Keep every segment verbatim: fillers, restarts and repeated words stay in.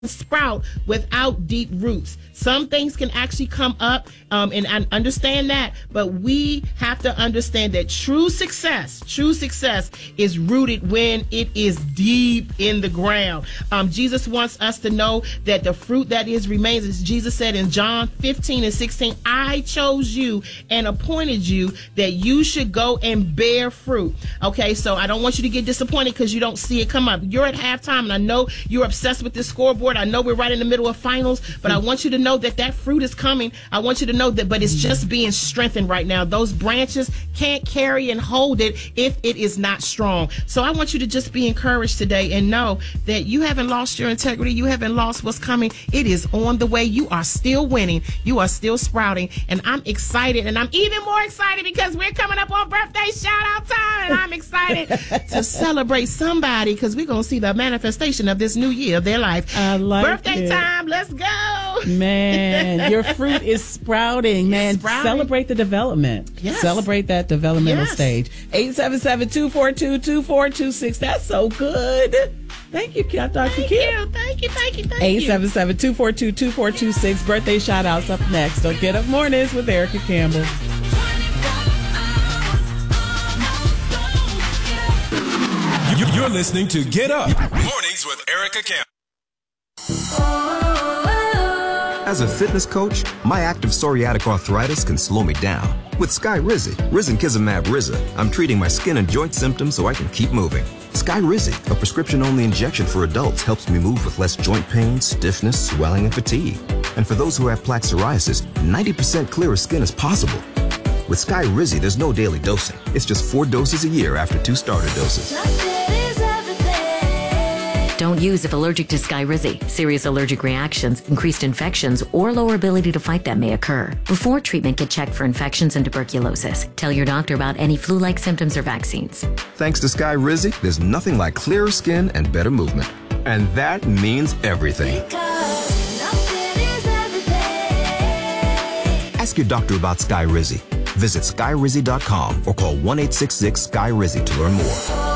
sprout without deep roots. Some things can actually come up, um, and I understand that, but we have to understand that true success, true success is rooted when it is deep in the ground. Um, Jesus wants us to know that the fruit that is remains, as Jesus said in John fifteen and sixteen, I chose you and appointed you that you should go and bear fruit. Okay, so I don't want you to get disappointed because you don't see it come up. You're at halftime, and I know you're obsessed with this scoreboard. I know we're right in the middle of finals, but I want you to know that that fruit is coming. I want you to know that, but it's just being strengthened right now. Those branches can't carry and hold it if it is not strong. So I want you to just be encouraged today and know that you haven't lost your integrity. You haven't lost what's coming. It is on the way. You are still winning. You are still sprouting. And I'm excited, and I'm even more excited because we're coming up on birthday shout out time. And I'm excited to celebrate somebody because we're going to see the manifestation of this new year of their life. I like Birthday it. time. Let's go. Man, your fruit is sprouting, man. Sprouting. Celebrate the development. Yes. Celebrate that developmental Yes. stage. eight seven seven, two four two, two four two six. That's so good. Thank you, Doctor Thank Kim. you. Thank you. Thank you. Thank eight you. seven seven, two four two, two four two six. Birthday shout outs up next on Get Up Mornings with Erica Campbell. You're listening to Get Up Mornings with Erica Campbell. As a fitness coach, my active psoriatic arthritis can slow me down. With Skyrizi, Risankizumab Riza, I'm treating my skin and joint symptoms so I can keep moving. Skyrizi, a prescription-only injection for adults, helps me move with less joint pain, stiffness, swelling, and fatigue. And for those who have plaque psoriasis, ninety percent clearer skin is possible. With Skyrizi, there's no daily dosing. It's just four doses a year after two starter doses. Don't use if allergic to Skyrizi. Serious allergic reactions, increased infections, or lower ability to fight them may occur. Before treatment, get checked for infections and tuberculosis. Tell your doctor about any flu-like symptoms or vaccines. Thanks to Skyrizi, there's nothing like clearer skin and better movement. And that means everything. Ask your doctor about Skyrizi. Visit Skyrizi dot com or call one eight six six Skyrizi to learn more.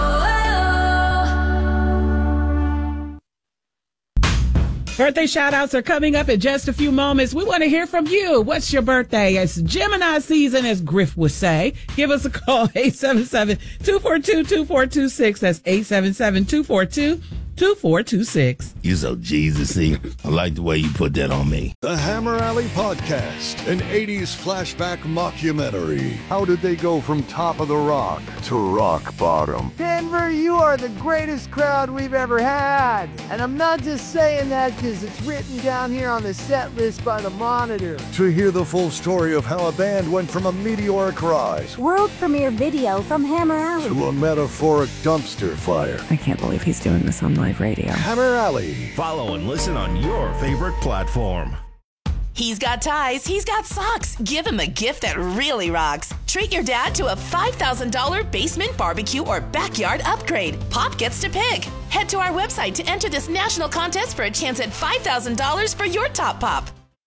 Birthday shout outs are coming up in just a few moments. We want to hear from you. What's your birthday? It's Gemini season, as Griff would say. Give us a call, eight seven seven, two four two, two four two six. That's eight seven seven, two four two, two four two six. You so Jesus-y. I like the way you put that on me. The Hammer Alley Podcast, an eighties flashback mockumentary. How did they go from top of the rock to rock bottom? Denver, you are the greatest crowd we've ever had. And I'm not just saying that because it's written down here on the set list by the Monitor. To hear the full story of how a band went from a meteoric rise World premiere video from Hammer Alley to a metaphoric dumpster fire. I can't believe he's doing this on live radio. Hammer Alley. Follow and listen on your favorite platform. He's got ties, he's got socks. Give him a gift that really rocks. Treat your dad to a five thousand dollars basement barbecue or backyard upgrade. Pop gets to pick. Head to our website to enter this national contest for a chance at five thousand dollars for your top pop.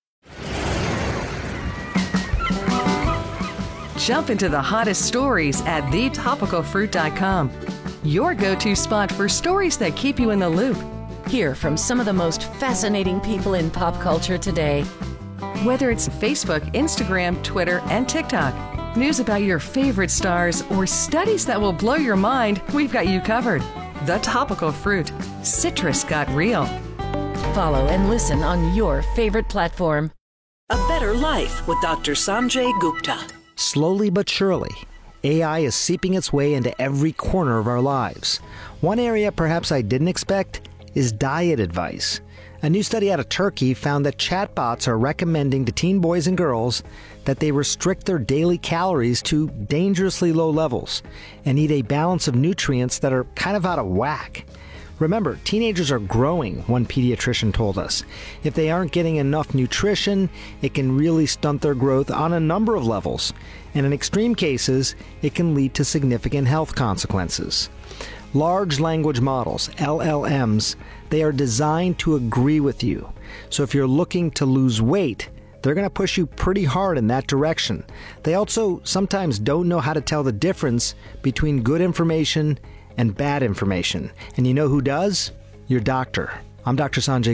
Jump into the hottest stories at the topical fruit dot com. Your go-to spot for stories that keep you in the loop. Hear from some of the most fascinating people in pop culture today. Whether it's Facebook, Instagram, Twitter, and TikTok, news about your favorite stars, or studies that will blow your mind, we've got you covered. The Topical Fruit. Citrus got real. Follow and listen on your favorite platform. A Better Life with Doctor Sanjay Gupta. Slowly but surely, A I is seeping its way into every corner of our lives. One area perhaps I didn't expect is diet advice. A new study out of Turkey found that chatbots are recommending to teen boys and girls that they restrict their daily calories to dangerously low levels and eat a balance of nutrients that are kind of out of whack. Remember, teenagers are growing, one pediatrician told us. If they aren't getting enough nutrition, it can really stunt their growth on a number of levels. And in extreme cases, it can lead to significant health consequences. Large language models, L L Ms, they are designed to agree with you. So if you're looking to lose weight, they're going to push you pretty hard in that direction. They also sometimes don't know how to tell the difference between good information and bad information. And you know who does? Your doctor. I'm Doctor Sanjay